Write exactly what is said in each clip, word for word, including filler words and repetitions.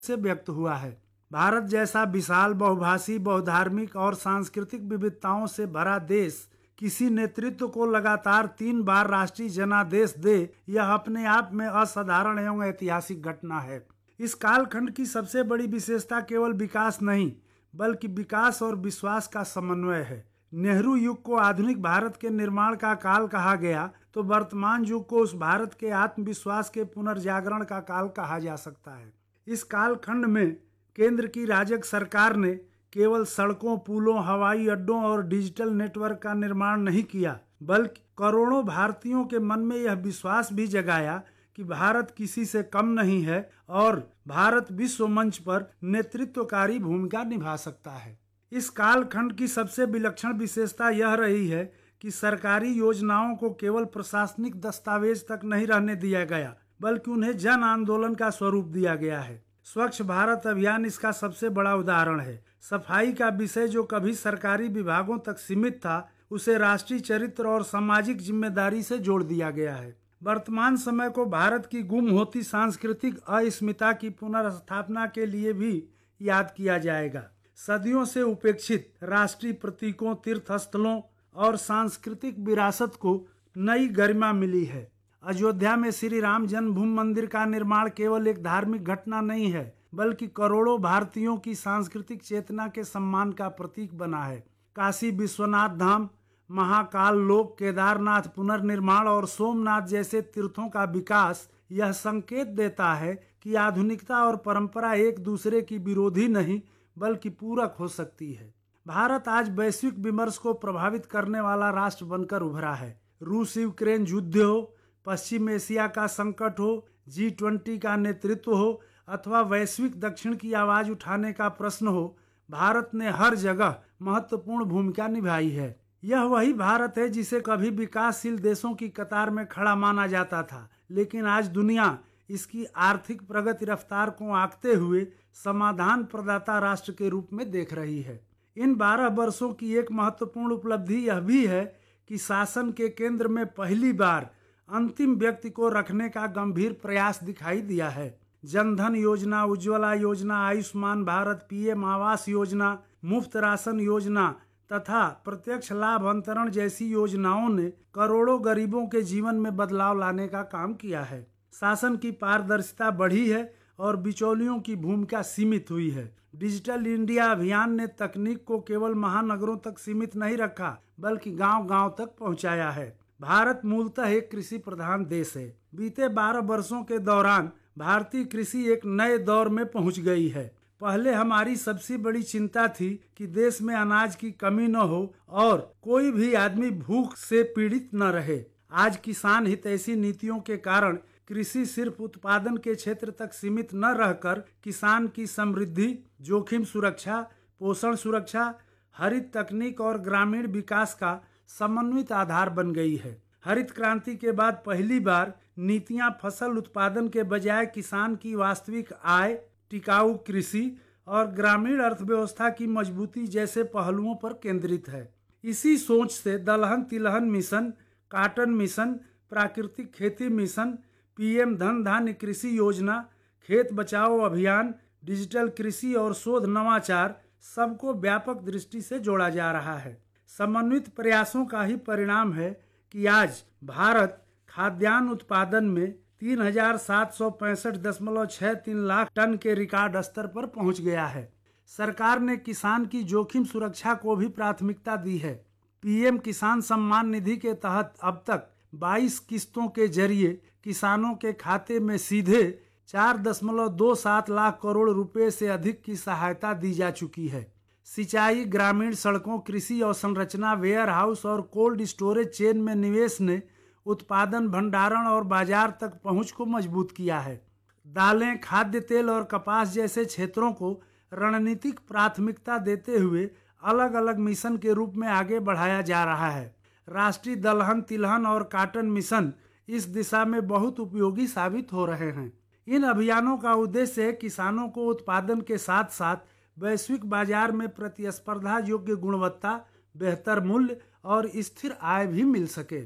से व्यक्त हुआ है। भारत जैसा विशाल, बहुभाषी, बहुधार्मिक और सांस्कृतिक विविधताओं से भरा देश किसी नेतृत्व को लगातार तीन बार राष्ट्रीय जनादेश दे, यह अपने आप में असाधारण एवं ऐतिहासिक घटना है। इस कालखंड की सबसे बड़ी विशेषता केवल विकास नहीं, बल्कि विकास और विश्वास का समन्वय है। नेहरू युग को आधुनिक भारत के निर्माण का काल कहा गया, तो वर्तमान युग को उस भारत के आत्मविश्वास के पुनर्जागरण का काल कहा जा सकता है। इस कालखंड में केंद्र की राजग सरकार ने केवल सड़कों, पुलों, हवाई अड्डों और डिजिटल नेटवर्क का निर्माण नहीं किया, बल्कि करोड़ों भारतीयों के मन में यह विश्वास भी जगाया कि भारत किसी से कम नहीं है और भारत विश्व मंच पर नेतृत्वकारी भूमिका निभा सकता है। इस कालखंड की सबसे विलक्षण विशेषता यह रही है कि सरकारी योजनाओं को केवल प्रशासनिक दस्तावेज तक नहीं रहने दिया गया, बल्कि उन्हें जन आंदोलन का स्वरूप दिया गया है। स्वच्छ भारत अभियान इसका सबसे बड़ा उदाहरण है। सफाई का विषय जो कभी सरकारी विभागों तक सीमित था, उसे राष्ट्रीय चरित्र और सामाजिक जिम्मेदारी से जोड़ दिया गया है। वर्तमान समय को भारत की गुम होती सांस्कृतिक अस्मिता की पुनर्स्थापना के लिए भी याद किया जाएगा। सदियों से उपेक्षित राष्ट्रीय प्रतीकों, तीर्थस्थलों और सांस्कृतिक विरासत को नई गरिमा मिली है। अयोध्या में श्री राम जन्मभूमि मंदिर का निर्माण केवल एक धार्मिक घटना नहीं है, बल्कि करोड़ों भारतीयों की सांस्कृतिक चेतना के सम्मान का प्रतीक बना है। काशी विश्वनाथ धाम, महाकाल लोक, केदारनाथ पुनर्निर्माण और सोमनाथ जैसे तीर्थों का विकास यह संकेत देता है कि आधुनिकता और परंपरा एक दूसरे की विरोधी नहीं, बल्कि पूरक हो सकती है। भारत आज वैश्विक विमर्श को प्रभावित करने वाला राष्ट्र बनकर उभरा है। रूस यूक्रेन युद्ध हो, पश्चिम एशिया का संकट हो, जी ट्वेंटी का नेतृत्व हो अथवा वैश्विक दक्षिण की आवाज उठाने का प्रश्न हो, भारत ने हर जगह महत्वपूर्ण भूमिका निभाई है। यह वही भारत है जिसे कभी विकासशील देशों की कतार में खड़ा माना जाता था, लेकिन आज दुनिया इसकी आर्थिक प्रगति रफ्तार को आंकते हुए समाधान प्रदाता राष्ट्र के रूप में देख रही है। इन बारह वर्षों की एक महत्वपूर्ण उपलब्धि यह भी है कि शासन के केंद्र में पहली बार अंतिम व्यक्ति को रखने का गंभीर प्रयास दिखाई दिया है। जनधन योजना, उज्ज्वला योजना, आयुष्मान भारत, पीएम आवास योजना, मुफ्त राशन योजना तथा प्रत्यक्ष लाभ अंतरण जैसी योजनाओं ने करोड़ों गरीबों के जीवन में बदलाव लाने का काम किया है। शासन की पारदर्शिता बढ़ी है और बिचौलियों की भूमिका सीमित हुई है। डिजिटल इंडिया अभियान ने तकनीक को केवल महानगरों तक सीमित नहीं रखा, बल्कि गांव-गांव तक पहुंचाया है। भारत मूलतः एक कृषि प्रधान देश है। बीते बारह वर्षों के दौरान भारतीय कृषि एक नए दौर में पहुंच गई है। पहले हमारी सबसे बड़ी चिंता थी कि देश में अनाज की कमी न हो और कोई भी आदमी भूख से पीड़ित न रहे। आज किसान हितैषी नीतियों के कारण कृषि सिर्फ उत्पादन के क्षेत्र तक सीमित न रहकर किसान की समृद्धि, जोखिम सुरक्षा, पोषण सुरक्षा, हरित तकनीक और ग्रामीण विकास का समन्वित आधार बन गई है। हरित क्रांति के बाद पहली बार नीतियां फसल उत्पादन के बजाय किसान की वास्तविक आय, टिकाऊ कृषि और ग्रामीण अर्थव्यवस्था की मजबूती जैसे पहलुओं पर केंद्रित है। इसी सोच से दलहन तिलहन मिशन, काटन मिशन, प्राकृतिक खेती मिशन, पीएम धन धान्य कृषि योजना, खेत बचाओ अभियान, डिजिटल कृषि और शोध नवाचार सबको व्यापक दृष्टि से जोड़ा जा रहा है। समन्वित प्रयासों का ही परिणाम है कि आज भारत खाद्यान्न उत्पादन में तीन हजार सात सौ पैंसठ दशमलव छह तीन लाख टन के रिकॉर्ड स्तर पर पहुंच गया है। सरकार ने किसान की जोखिम सुरक्षा को भी प्राथमिकता दी है। पीएम किसान सम्मान निधि के तहत अब तक बाईस किस्तों के जरिए किसानों के खाते में सीधे चार दशमलव दो सात लाख करोड़ रुपए से अधिक की सहायता दी जा चुकी है। सिंचाई, ग्रामीण सड़कों, कृषि अवसंरचना, वेयर हाउस और कोल्ड स्टोरेज चेन में निवेश ने उत्पादन, भंडारण और बाजार तक पहुंच को मजबूत किया है। दालें, खाद्य तेल और कपास जैसे क्षेत्रों को रणनीतिक प्राथमिकता देते हुए अलग अलग मिशन के रूप में आगे बढ़ाया जा रहा है। राष्ट्रीय दलहन तिलहन और काटन मिशन इस दिशा में बहुत उपयोगी साबित हो रहे हैं। इन अभियानों का उद्देश्य है किसानों को उत्पादन के साथ साथ वैश्विक बाजार में प्रतिस्पर्धा योग्य गुणवत्ता, बेहतर मूल्य और स्थिर आय भी मिल सके।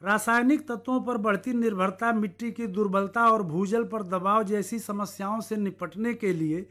रासायनिक तत्वों पर बढ़ती निर्भरता, मिट्टी की दुर्बलता और भूजल पर दबाव जैसी समस्याओं से निपटने के लिए